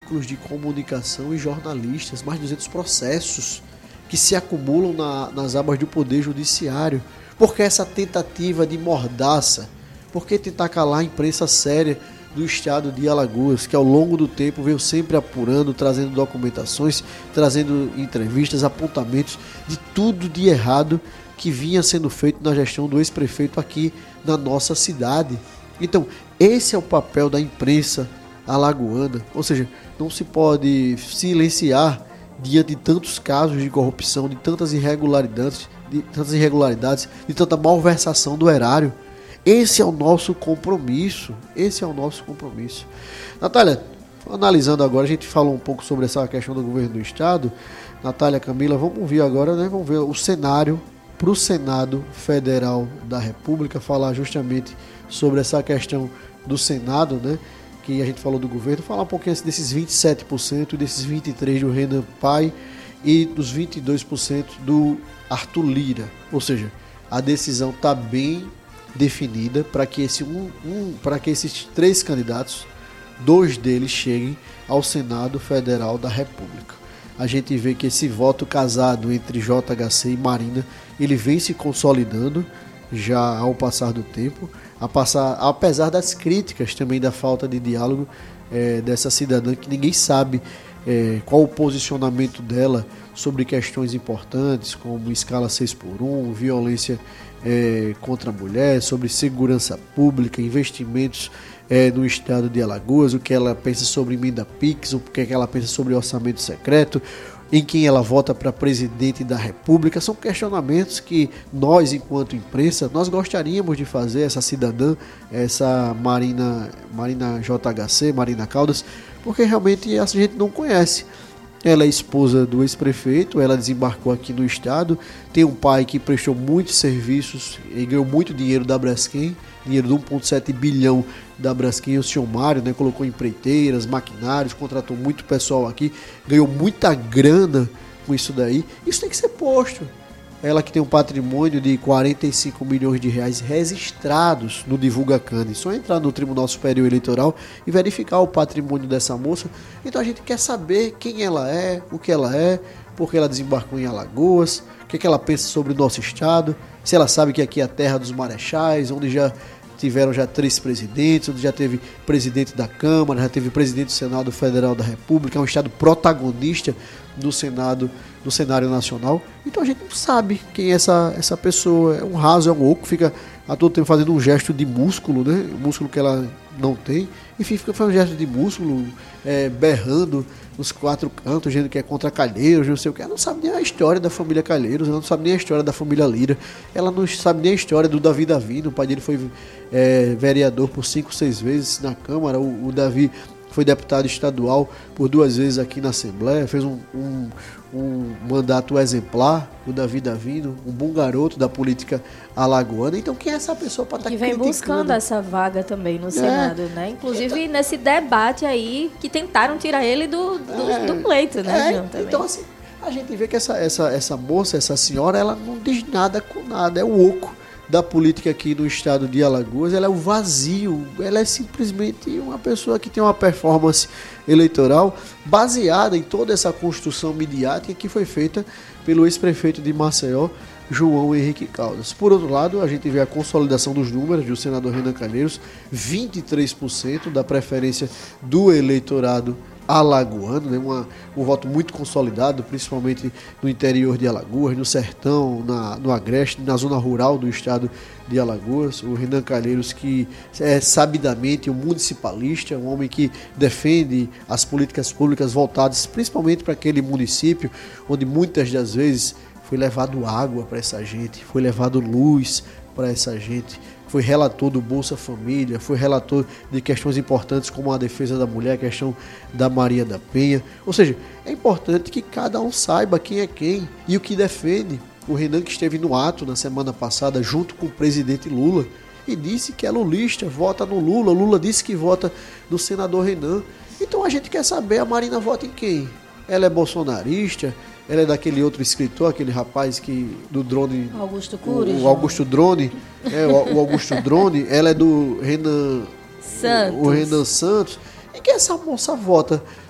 veículos de comunicação e jornalistas, mais de 200 processos que se acumulam nas abas do Poder Judiciário. Por que essa tentativa de mordaça? Por que tentar calar a imprensa séria do estado de Alagoas, que ao longo do tempo veio sempre apurando, trazendo documentações, trazendo entrevistas, apontamentos de tudo de errado que vinha sendo feito na gestão do ex-prefeito aqui na nossa cidade. Então, esse é o papel da imprensa alagoana, ou seja, não se pode silenciar diante de tantos casos de corrupção, de tantas irregularidades, de tanta malversação do erário. Esse é o nosso compromisso. Natália, analisando agora, a gente falou um pouco sobre essa questão do governo do estado. Natália, Camila, vamos ver agora, né? Vamos ver o cenário para o Senado Federal da República, falar justamente sobre essa questão do Senado, né? Que a gente falou do governo, falar um pouquinho desses 27%, desses 23% do Renan Pai e dos 22% do Arthur Lira. Ou seja, a decisão está bem definida para que esses 3 candidatos, 2 deles cheguem ao Senado Federal da República. A gente vê que esse voto casado entre JHC e Marina, ele vem se consolidando já ao passar do tempo, apesar das críticas também da falta de diálogo dessa cidadã, que ninguém sabe qual o posicionamento dela sobre questões importantes como escala 6x1, violência contra a mulher, sobre segurança pública, investimentos no estado de Alagoas, o que ela pensa sobre emenda PIX, o que ela pensa sobre orçamento secreto, em quem ela vota para presidente da República. São questionamentos que nós, enquanto imprensa, nós gostaríamos de fazer, essa cidadã, essa Marina JHC, Marina Caldas, porque realmente a gente não conhece. Ela é esposa do ex-prefeito, ela desembarcou aqui no estado, tem um pai que prestou muitos serviços e ganhou muito dinheiro da Braskem, dinheiro de 1,7 bilhão da Braskem, o senhor Mário, né, colocou empreiteiras, maquinários, contratou muito pessoal aqui, ganhou muita grana com isso daí. Isso tem que ser posto. Ela que tem um patrimônio de 45 milhões de reais registrados no Divulga Cane. Só entrar no Tribunal Superior Eleitoral e verificar o patrimônio dessa moça. Então a gente quer saber quem ela é, o que ela é, por que ela desembarcou em Alagoas, o que ela pensa sobre o nosso estado, se ela sabe que aqui é a terra dos marechais, onde já tiveram 3 presidentes, onde já teve presidente da Câmara, já teve presidente do Senado Federal da República, é um estado protagonista do Senado, do cenário nacional. Então a gente não sabe quem é essa pessoa, é um raso, é um oco, fica a todo tempo fazendo um gesto de músculo, né? Músculo que ela não tem, enfim, fica fazendo um gesto de músculo, berrando nos 4 cantos, dizendo que é contra Calheiros, não sei o que. Ela não sabe nem a história da família Calheiros, ela não sabe nem a história da família Lira, ela não sabe nem a história do Davi Davino. O pai dele foi vereador por 5, 6 vezes na Câmara, o Davi foi deputado estadual por 2 vezes aqui na Assembleia, fez um mandato exemplar, o Davi Davino, um bom garoto da política alagoana. Então quem é essa pessoa para estar criticando? Que vem buscando essa vaga também no Senado, né? Inclusive então, nesse debate aí que tentaram tirar ele do pleito, né, João? Então assim, a gente vê que essa moça, essa senhora, ela não diz nada com nada, é o oco da política aqui no estado de Alagoas. Ela é o vazio, ela é simplesmente uma pessoa que tem uma performance eleitoral baseada em toda essa construção midiática que foi feita pelo ex-prefeito de Maceió, João Henrique Caldas. Por outro lado, a gente vê a consolidação dos números do senador Renan Calheiros, 23% da preferência do eleitorado alagoano, né? Um voto muito consolidado, principalmente no interior de Alagoas, no sertão, no agreste, na zona rural do estado de Alagoas. O Renan Calheiros, que é sabidamente um municipalista, um homem que defende as políticas públicas voltadas principalmente para aquele município onde muitas das vezes foi levado água para essa gente, foi levado luz para essa gente, foi relator do Bolsa Família, foi relator de questões importantes como a defesa da mulher, a questão da Maria da Penha. Ou seja, é importante que cada um saiba quem é quem e o que defende. O Renan, que esteve no ato na semana passada junto com o presidente Lula e disse que é lulista, vota no Lula. Lula disse que vota no senador Renan. Então a gente quer saber, a Marina vota em quem? Ela é bolsonarista? Ela é daquele outro escritor, aquele rapaz do Drone... Augusto Cury. O Augusto Drone. O Augusto Drone. Ela é do Renan... Santos. O Renan Santos. E que essa moça vota